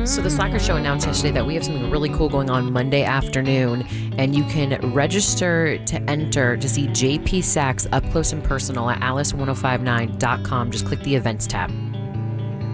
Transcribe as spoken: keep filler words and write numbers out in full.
So the Slacker Show announced yesterday that we have something really cool going on Monday afternoon, and you can register to enter to see J P Sachs up close and personal at alice ten fifty-nine dot com. Just click the events tab.